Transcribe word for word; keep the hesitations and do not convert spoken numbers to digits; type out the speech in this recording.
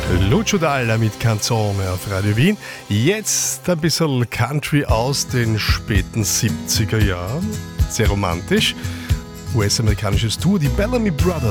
Lucio Dalla mit Canzone auf Radio Wien. Jetzt ein bisschen Country aus den späten siebziger Jahren. Sehr romantisch. U S-amerikanisches Duo, die Bellamy Brothers.